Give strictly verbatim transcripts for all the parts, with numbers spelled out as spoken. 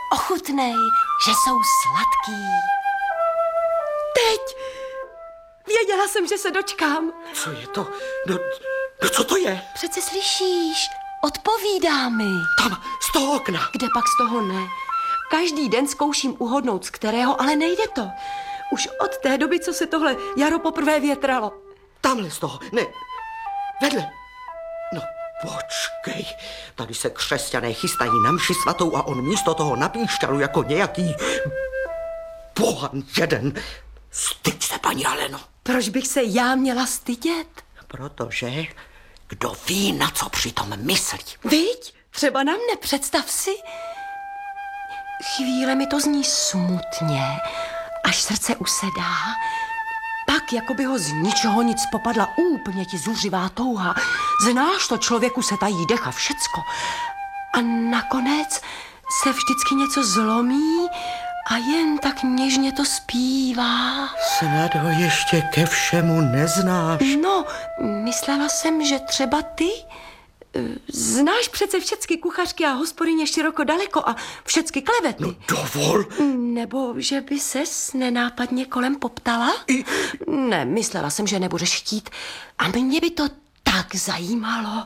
ochutnej, že jsou sladký. Teď! Věděla jsem, že se dočkám. Co je to? No, no co to je? Přece slyšíš, odpovídá mi. Tam, z toho okna. Kde pak z toho ne? Každý den zkouším uhodnout, z kterého, ale nejde to. Už od té doby, co se tohle jaro poprvé větralo. Tamhle z toho, ne, vedle. No počkej, tady se křesťané chystají na mši svatou a on místo toho na píšťalu jako nějaký pohan jeden. Styď se, paní Aleno. Proč bych se já měla stydět? Protože kdo ví, na co přitom myslí. Viď? Třeba na mne, představ si. Chvíle mi to zní smutně, až srdce usedá. Pak, jako by ho z ničeho nic popadla úplně ti zuřivá touha. Znáš to, člověku se tají dech a všecko. A nakonec se vždycky něco zlomí a jen tak něžně to zpívá. Snad ho ještě ke všemu neznáš. No, myslela jsem, že třeba ty... Znáš přece všecky kuchařky a hospodyně široko daleko a všecky klevety. No dovol. Nebo že by ses nenápadně kolem poptala? I... Ne, myslela jsem, že nebudeš chtít. A mě by to tak zajímalo.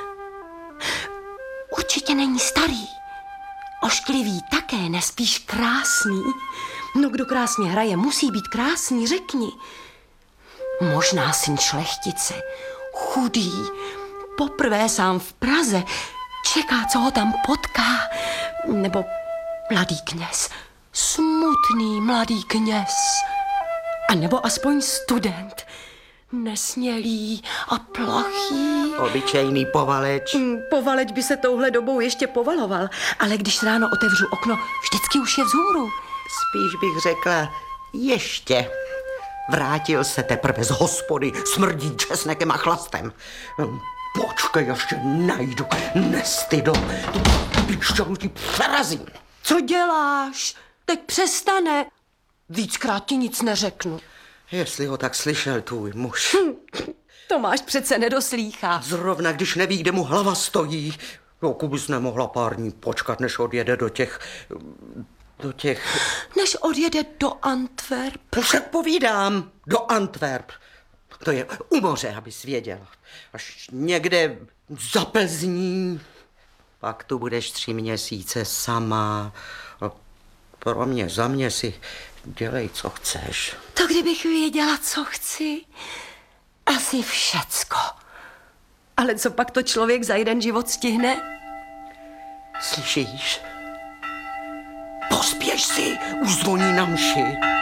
Určitě není starý. Ošklivý také, nespíš krásný. No kdo krásně hraje, musí být krásný, řekni. Možná syn šlechtice, chudý, poprvé sám v Praze, čeká, co ho tam potká. Nebo mladý kněz, smutný mladý kněz. A nebo aspoň student, nesmělý a plachý. Obyčejný povaleč. Povaleč by se touhle dobou ještě povaloval, ale když ráno otevřu okno, vždycky už je vzhůru. Spíš bych řekla ještě. Vrátil se teprve z hospody, smrdí česnekem a chlastem. Počkej, ještě najdu, nestydo, tu píšťalu ti přerazím. Co děláš? Teď přestane. Víckrát ti nic neřeknu. Jestli ho tak slyšel tvůj muž. Hm, Tomáš přece nedoslýchá. Zrovna když neví, kde mu hlava stojí. Joku bys nemohla pár dní počkat, než odjede do těch... do těch... Než odjede do Antwerp. To však povídám, do Antwerp. To je u moře, abys věděla. Až někde za Plzní. Pak tu budeš tři měsíce sama. A pro mě, za mě si dělej, co chceš. To kdybych věděla, co chci, asi všecko. Ale co pak to člověk za jeden život stihne? Slyšíš? Pospěš si, už zvoní na mši.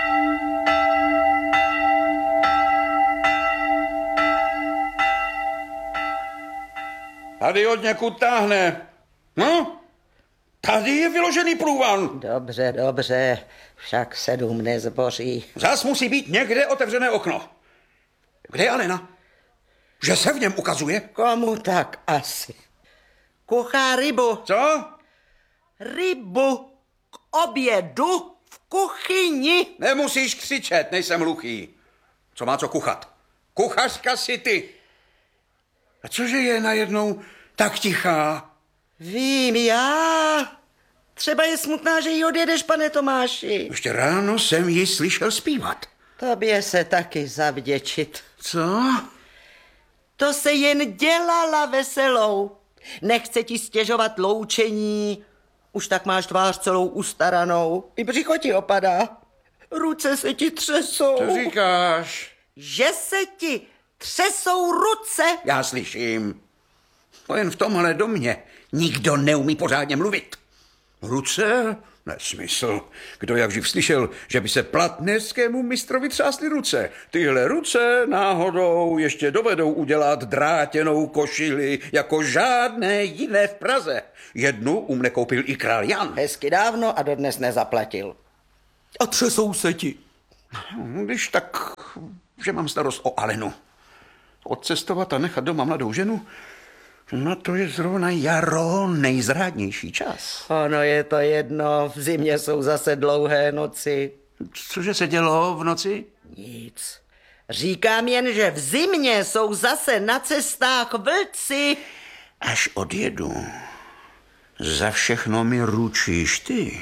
Tady od někud táhne. No, tady je vyložený průvan. Dobře, dobře, však sedm nezboří. Zas musí být někde otevřené okno. Kde je Alena? Že se v něm ukazuje? Komu tak asi? Kuchá rybu. Co? Rybu k obědu v kuchyni. Nemusíš křičet, nejsem hluchý. Co má co kuchat? Kuchařka si ty. A cože je najednou tak tichá? Vím já. Třeba je smutná, že jí odjedeš, pane Tomáši. Ještě ráno jsem ji slyšel zpívat. Tobě se taky zavděčit. Co? To se jen dělala veselou. Nechce ti stěžovat loučení. Už tak máš tvář celou ustaranou. I břicho ti opadá. Ruce se ti třesou. Co říkáš? Že se ti třesou ruce. Já slyším. No jen v tomhle domě nikdo neumí pořádně mluvit. Ruce? Nesmysl. Kdo jak živ slyšel, že by se platnerskému mistrovi třásly ruce. Tyhle ruce náhodou ještě dovedou udělat drátěnou košili jako žádné jiné v Praze. Jednu u mne koupil i král Jan. Hezky dávno a dodnes nezaplatil. A třesou se ti. Když tak, že mám starost o Alenu. Odcestovat a nechat doma mladou ženu, no to je zrovna jaro nejzrádnější čas. Ono je to jedno, v zimě jsou zase dlouhé noci. Cože se dělo v noci? Nic. Říkám jen, že v zimě jsou zase na cestách vlci. Až odjedu, za všechno mi ručíš ty.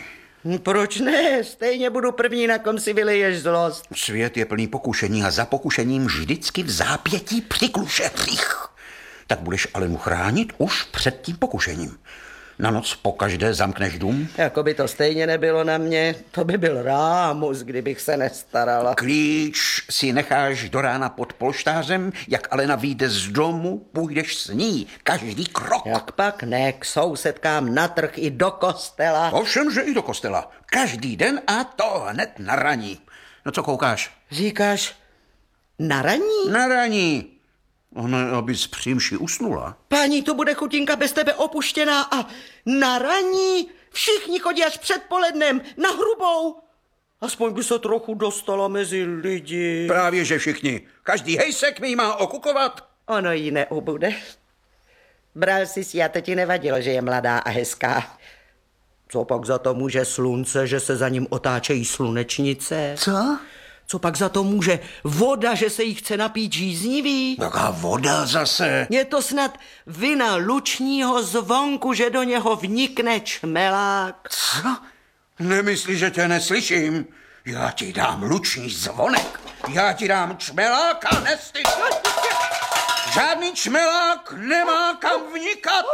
Proč ne? Stejně budu první, na kom si vyleješ zlost. Svět je plný pokušení a za pokušením vždycky v zápětí přikluše hřích. Tak budeš Alenu chránit už před tím pokušením. Na noc pokaždé zamkneš dům? Jako by to stejně nebylo na mě, to by byl rámus, kdybych se nestarala. Klíč si necháš do rána pod polštářem, jak Alena vyjde z domu, půjdeš s ní, každý krok. Jak pak ne, k sousedkám na trh i do kostela. Ovšem, že i do kostela. Každý den a to hned na raní. No co koukáš? Říkáš, na raní? Na raní. Ona, abys při mši usnula. Paní, to bude chutinka bez tebe opuštěná a na raní všichni chodí až předpolednem na hrubou. Aspoň by se trochu dostala mezi lidi. Právě, že všichni. Každý hejsek mi má okukovat. Ono jí neubude. Bral jsi si a to ti nevadilo, že je mladá a hezká. Co pak za to může slunce, že se za ním otáčejí slunečnice? Co? Co pak za to může voda, že se jí chce napít žíznivý? Jaká voda zase? Je to snad vina lučního zvonku, že do něho vnikne čmelák. Co? Nemyslíš, že tě neslyším? Já ti dám luční zvonek. Já ti dám čmeláka, nestyď. Žádný čmelák nemá kam vnikat.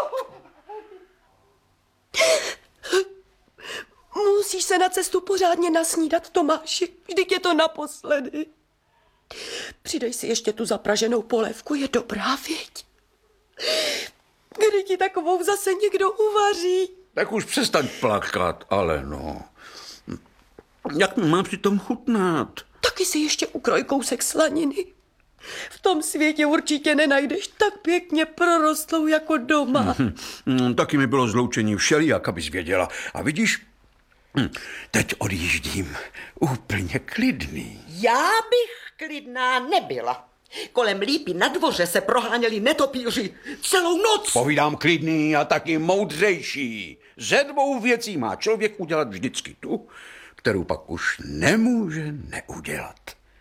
Musíš se na cestu pořádně nasnídat, Tomáši. Vždyť je to naposledy. Přidej si ještě tu zapraženou polévku, je dobrá, věď. Kdy ti takovou zase někdo uvaří? Tak už přestaň plakat, ale no. Jak mi má přitom chutnat? Taky si ještě ukroj kousek slaniny. V tom světě určitě nenajdeš tak pěkně prorostlou jako doma. Hmm, taky mi bylo zloučení všelijak, abys věděla. A vidíš, hm, teď odjíždím úplně klidný. Já bych klidná nebyla. Kolem lípy na dvoře se proháněli netopíři celou noc. Povídám klidný a taky moudřejší. Ze dvou věcí má člověk udělat vždycky tu, kterou pak už nemůže neudělat.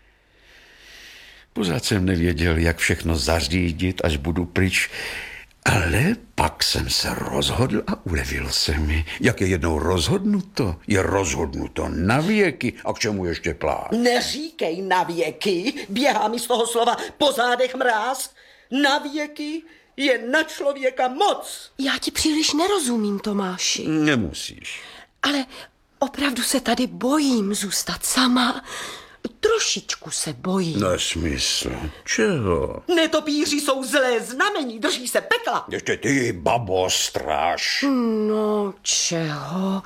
Pořád jsem nevěděl, jak všechno zařídit, až budu pryč, ale pak jsem se rozhodl a ulevil se mi. Jak je jednou rozhodnuto, je rozhodnuto na věky. A k čemu ještě plát? Neříkej na věky, běhá mi z toho slova po zádech mráz. Na věky je na člověka moc. Já ti příliš nerozumím, Tomáši. Nemusíš. Ale opravdu se tady bojím zůstat sama. Trošičku se bojím. Nesmysl. Čeho? Netopíři jsou zlé znamení, drží se pekla. Ještě ty, babo, stráž. No, čeho?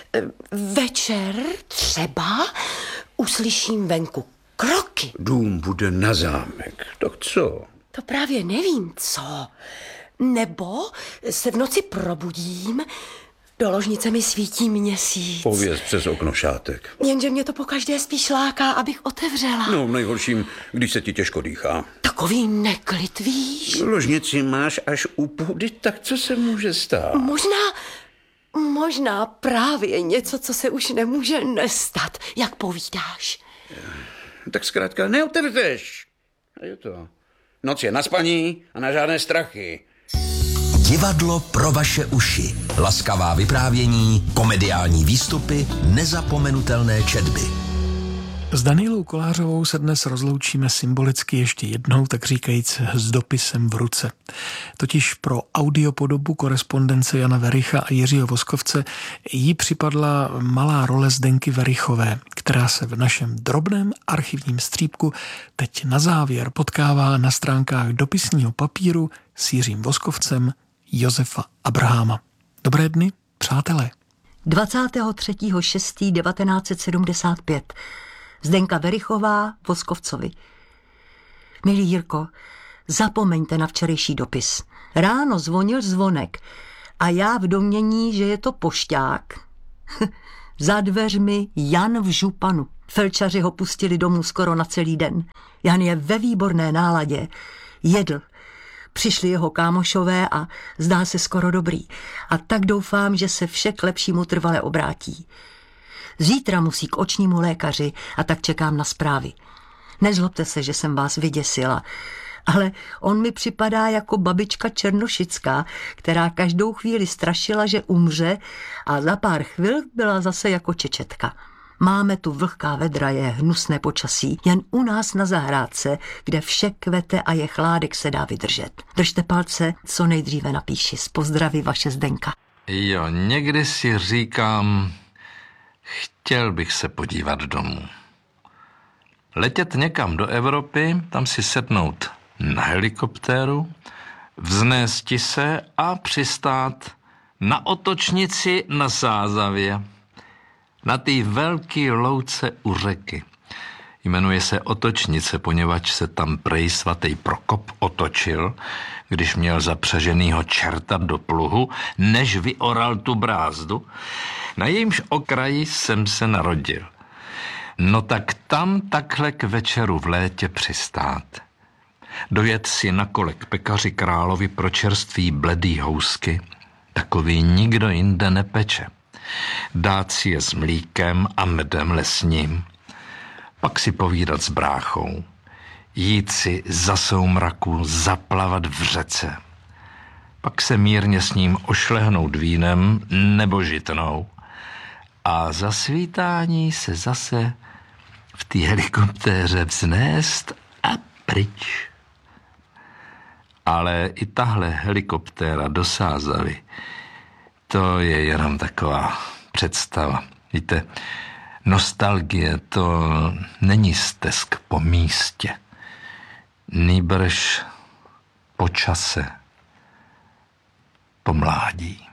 Večer třeba uslyším venku kroky. Dům bude na zámek. Tak co? To právě nevím, co. Nebo se v noci probudím, do ložnice mi svítí měsíc. Pověz přes okno šátek. Jenže mě to pokaždé spíš láká, abych otevřela. No, v nejhorším, když se ti těžko dýchá. Takový neklid, víš? Ložnici máš až u půdy, tak co se může stát? Možná, možná právě něco, co se už nemůže nestat, jak povídáš. Tak zkrátka neotevřeš. A je to. Noc je na spaní a na žádné strachy. Divadlo pro vaše uši. Laskavá vyprávění, komediální výstupy, nezapomenutelné četby. S Danielou Kolářovou se dnes rozloučíme symbolicky ještě jednou, tak říkajíc s dopisem v ruce. Totiž pro audiopodobu korespondence Jana Vericha a Jiřího Voskovce jí připadla malá role Zdenky Verichové, která se v našem drobném archivním střípku teď na závěr potkává na stránkách dopisního papíru s Jiřím Voskovcem Josefa Abraháma. Dobré dny, přátelé. dvacátého třetího šestého devatenáct set sedmdesát pět. Zdenka Verichová Voskovcovi. Milý Jirko, zapomeňte na včerejší dopis. Ráno zvonil zvonek a já v domnění, že je to pošťák. Za dveřmi Jan v županu. Felčaři ho pustili domů skoro na celý den. Jan je ve výborné náladě. Jedl. Přišli jeho kámošové a zdá se skoro dobrý. A tak doufám, že se vše k lepšímu trvale obrátí. Zítra musí k očnímu lékaři a tak čekám na zprávy. Nezlobte se, že jsem vás vyděsila, Ale on mi připadá jako babička Černošická, která každou chvíli strašila, že umře a za pár chvil byla zase jako čečetka. Máme tu vlhká vedra, je hnusné počasí, jen u nás na zahrádce, kde vše kvete a je chládek, se dá vydržet. Držte palce, co nejdříve napíši. S pozdraví, vaše Zdenka. Jo, někdy si říkám, chtěl bych se podívat domů. Letět někam do Evropy, tam si sednout na helikoptéru, vznést se a přistát na otočnici na Sázavě. Na té velké louce u řeky. Jmenuje se Otočnice, poněvadž se tam prej svatý Prokop otočil, když měl zapřeženýho čerta do pluhu, než vyoral tu brázdu. Na jejímž okraji jsem se narodil. No tak tam takhle k večeru v létě přistát. Dojet si na kole k pekaři královi pro čerství bledý housky, takový nikdo jinde nepeče. Dát si je s mlíkem a medem lesním, pak si povídat s bráchou, jít si za soumraku zaplavat v řece, pak se mírně s ním ošlehnout vínem nebo žitnou a za svítání se zase v té helikoptéře vznést a pryč. Ale i tahle helikoptéra do Sázavy, to je jenom taková představa. Víte, nostalgie to není stesk po místě, nýbrž po čase, po mládí.